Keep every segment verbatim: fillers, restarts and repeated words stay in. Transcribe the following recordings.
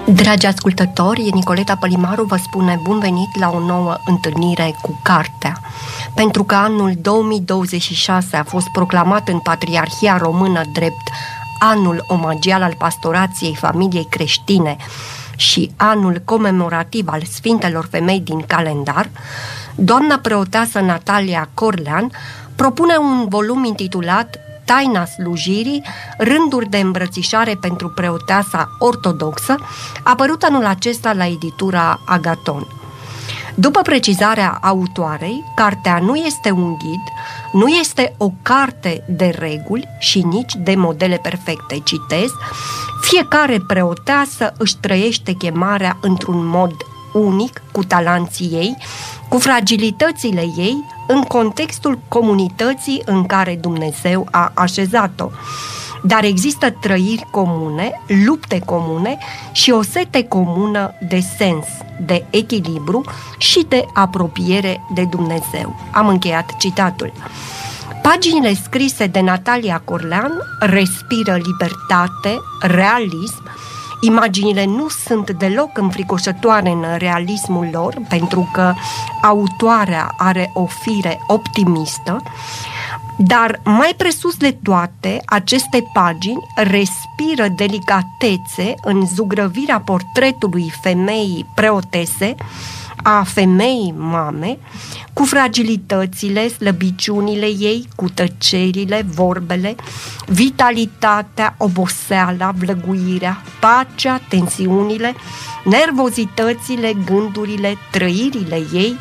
Dragi ascultători, Nicoleta Pălimaru vă spune bun venit la o nouă întâlnire cu cartea. Pentru că anul două mii douăzeci și șase a fost proclamat în Patriarhia Română drept anul omagial al pastorației familiei creștine și anul comemorativ al Sfintelor Femei din calendar, doamna preoteasă Natalia Corlean propune un volum intitulat Taina slujirii, rânduri de îmbrățișare pentru preoteasa ortodoxă, apărut anul acesta la editura Agaton. După precizarea autoarei, cartea nu este un ghid, nu este o carte de reguli și nici de modele perfecte. Citez, fiecare preoteasă își trăiește chemarea într-un mod unic, cu talanții ei, cu fragilitățile ei, în contextul comunității în care Dumnezeu a așezat-o. Dar există trăiri comune, lupte comune și o sete comună de sens, de echilibru și de apropiere de Dumnezeu. Am încheiat citatul. Paginile scrise de Natalia Corlean respiră libertate, realism. Imaginile nu sunt deloc înfricoșătoare în realismul lor, pentru că autoarea are o fire optimistă, dar mai presus de toate, aceste pagini respiră delicatețe în zugrăvirea portretului femeii preotese, a femeii mame, cu fragilitățile, slăbiciunile ei, cu tăcerile, vorbele, vitalitatea, oboseala, vlăguirea, pacea, tensiunile, nervozitățile, gândurile, trăirile ei,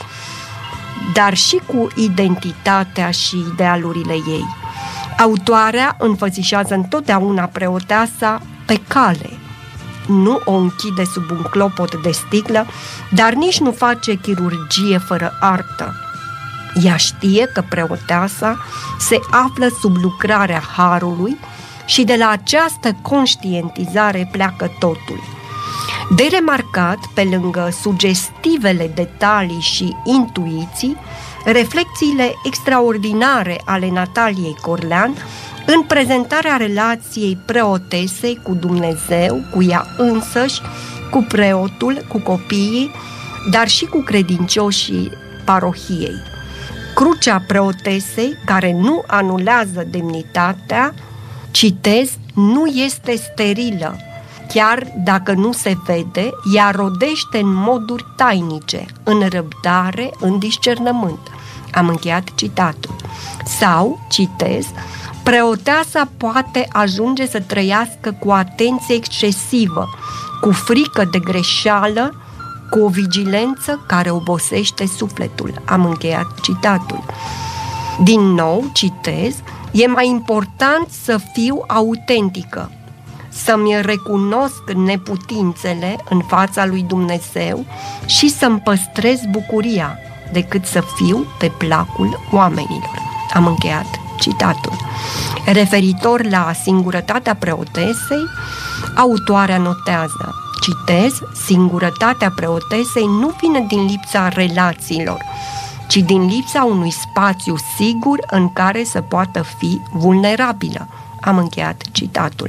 dar și cu identitatea și idealurile ei. Autoarea înfățișează întotdeauna preoteasa pe cale. Nu o închide sub un clopot de sticlă, dar nici nu face chirurgie fără artă. Ea știe că preoteasa se află sub lucrarea harului și de la această conștientizare pleacă totul. De remarcat, pe lângă sugestivele detalii și intuiții, reflexiile extraordinare ale Nataliei Corlean în prezentarea relației preotesei cu Dumnezeu, cu ea însăși, cu preotul, cu copiii, dar și cu credincioșii parohiei. Crucea preotesei, care nu anulează demnitatea, citez, nu este sterilă. Chiar dacă nu se vede, ea rodește în moduri tainice, în răbdare, în discernământ. Am încheiat citatul. Sau, citez, preoteasa poate ajunge să trăiască cu atenție excesivă, cu frică de greșeală, cu o vigilență care obosește sufletul. Am încheiat citatul. Din nou, citez, e mai important să fiu autentică, să-mi recunosc neputințele în fața lui Dumnezeu și să-mi păstrez bucuria, decât să fiu pe placul oamenilor. Am încheiat citatul. Referitor la singurătatea preotesei, autoarea notează, citez, singurătatea preotesei nu vine din lipsa relațiilor, ci din lipsa unui spațiu sigur în care să poată fi vulnerabilă. Am încheiat citatul.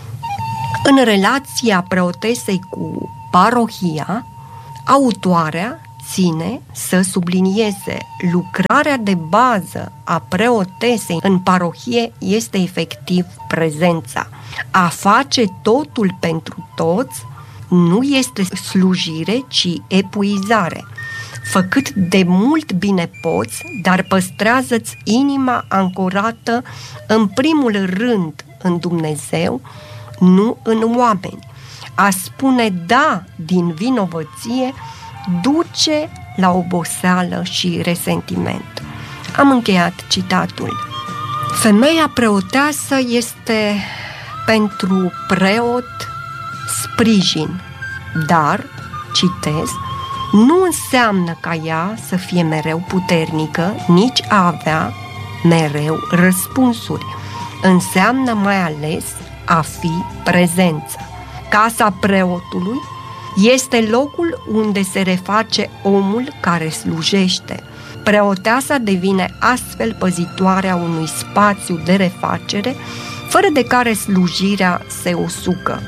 În relația preotesei cu parohia, autoarea ține să sublinieze lucrarea de bază a preotesei în parohie este efectiv prezența. A face totul pentru toți nu este slujire, ci epuizare. Fă cât de mult bine poți, dar păstrează-ți inima ancorată în primul rând în Dumnezeu, nu în oameni. A spune da din vinovăție duce la oboseală și resentiment. Am încheiat citatul. Femeia preoteasă este pentru preot sprijin, dar, citez, nu înseamnă ca ea să fie mereu puternică, nici a avea mereu răspunsuri. Înseamnă mai ales a fi prezență. Casa preotului este locul unde se reface omul care slujește. Preoteasa devine astfel păzitoarea unui spațiu de refacere, fără de care slujirea se usucă.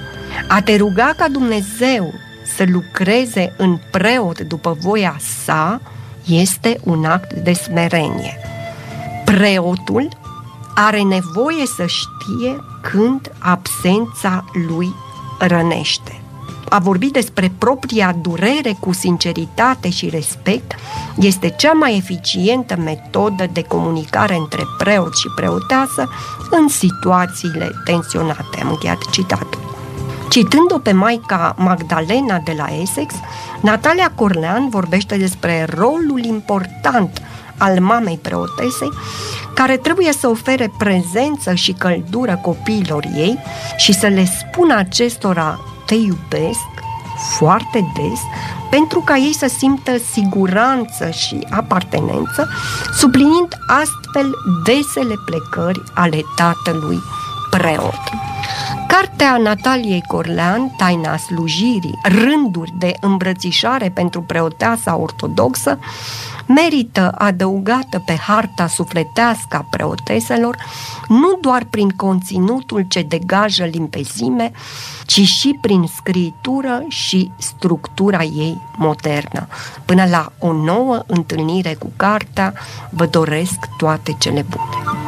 A te ruga ca Dumnezeu să lucreze în preot după voia sa este un act de smerenie. Preotul are nevoie să știe când absența lui rănește. A vorbi despre propria durere cu sinceritate și respect este cea mai eficientă metodă de comunicare între preot și preoteasă în situațiile tensionate. Am încheiat citatul. Citând-o pe Maica Magdalena de la Essex, Natalia Corlean vorbește despre rolul important al mamei preotesei, care trebuie să ofere prezență și căldură copiilor ei și să le spună acestora te iubesc foarte des, pentru ca ei să simtă siguranță și apartenență, subliniind astfel desele plecări ale tatălui preot. Cartea Nataliei Corlean, Taina slujirii, rânduri de îmbrățișare pentru preoteasa ortodoxă, merită adăugată pe harta sufletească a preoteselor, nu doar prin conținutul ce degajă limpezime, ci și prin scritură și structura ei modernă. Până la o nouă întâlnire cu cartea, vă doresc toate cele bune!